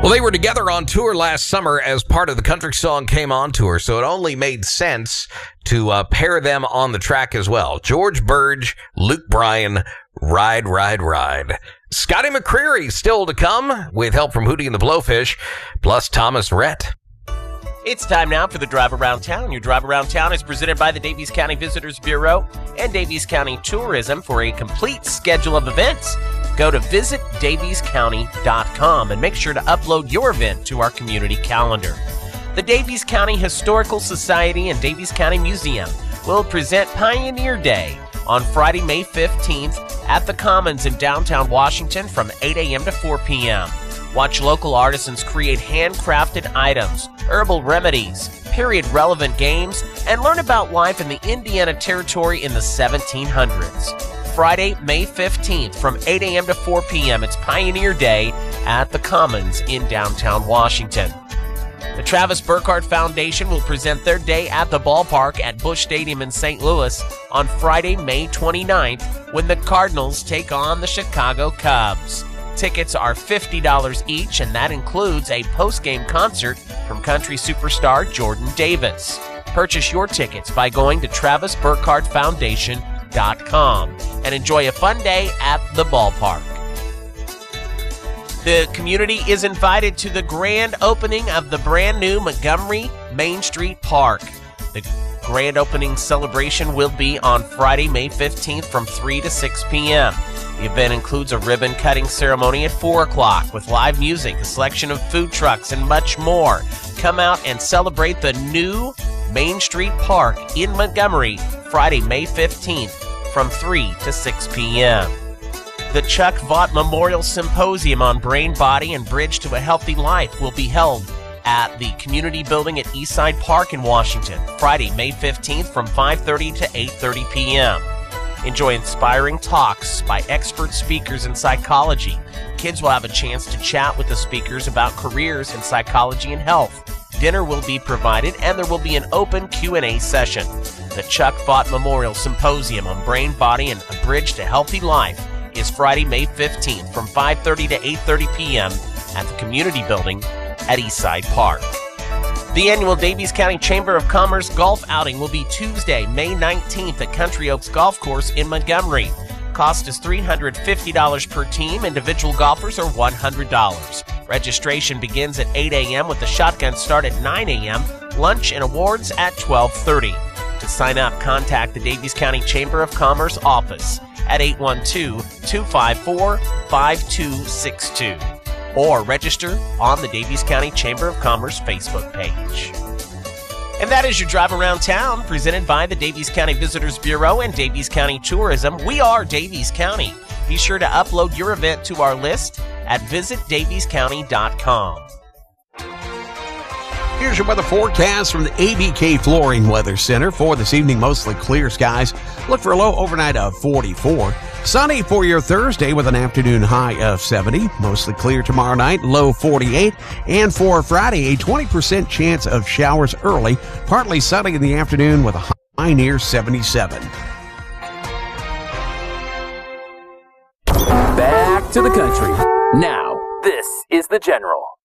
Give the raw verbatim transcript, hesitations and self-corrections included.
Well, they were together on tour last summer as part of the Country Song Came On tour, so it only made sense to uh, pair them on the track as well. George Burge, Luke Bryan, Ride, Ride, Ride. Scotty McCreery still to come with help from Hootie and the Blowfish, plus Thomas Rhett. It's time now for the Drive Around Town. Your Drive Around Town is presented by the Daviess County Visitors Bureau and Daviess County Tourism. For a complete schedule of events, go to visit daviess county dot com and make sure to upload your event to our community calendar. The Daviess County Historical Society and Daviess County Museum will present Pioneer Day on Friday, May fifteenth at the Commons in downtown Washington from eight a.m. to four p.m. Watch local artisans create handcrafted items, herbal remedies, period-relevant games, and learn about life in the Indiana Territory in the seventeen hundreds. Friday, May fifteenth from eight a.m. to four p.m. It's Pioneer Day at the Commons in downtown Washington. The Travis Burkhardt Foundation will present their day at the ballpark at Busch Stadium in Saint Louis on Friday, May twenty-ninth, when the Cardinals take on the Chicago Cubs. Tickets are fifty dollars each, and that includes a post-game concert from country superstar Jordan Davis. Purchase your tickets by going to travis burkhardt foundation dot com and enjoy a fun day at the ballpark. The community is invited to the grand opening of the brand new Montgomery Main Street Park. The grand opening celebration will be on Friday, May fifteenth from three to six p.m. The event includes a ribbon cutting ceremony at four o'clock with live music, a selection of food trucks, and much more. Come out and celebrate the new Main Street Park in Montgomery Friday, May fifteenth from three to six p.m. The Chuck Vaught Memorial Symposium on Brain, Body, and Bridge to a Healthy Life will be held at the Community Building at Eastside Park in Washington Friday, May fifteenth from five thirty to eight thirty p.m. Enjoy inspiring talks by expert speakers in psychology. Kids will have a chance to chat with the speakers about careers in psychology and health. Dinner will be provided, and there will be an open Q and A session. The Chuck Vaught Memorial Symposium on Brain, Body, and a Bridge to Healthy Life is Friday, May fifteenth from five thirty to eight thirty p.m. at the Community Building at Eastside Park. The annual Daviess County Chamber of Commerce golf outing will be Tuesday, May nineteenth at Country Oaks Golf Course in Montgomery. Cost is three hundred fifty dollars per team. Individual golfers are one hundred dollars. Registration begins at eight a.m. with the shotgun start at nine a.m., lunch and awards at twelve thirty. To sign up, contact the Daviess County Chamber of Commerce office at eight one two, two five four, five two six two. Or register on the Daviess County Chamber of Commerce Facebook page. And that is your Drive Around Town, presented by the Daviess County Visitors Bureau and Daviess County Tourism. We are Daviess County. Be sure to upload your event to our list at visit daviess county dot com. Here's your weather forecast from the A B K Flooring Weather Center. For this evening, mostly clear skies. Look for a low overnight of forty-four. Sunny for your Thursday with an afternoon high of seventy. Mostly clear tomorrow night, low forty-eight. And for Friday, a twenty percent chance of showers early. Partly sunny in the afternoon with a high near seventy-seven. Back to the country. Now, this is The General.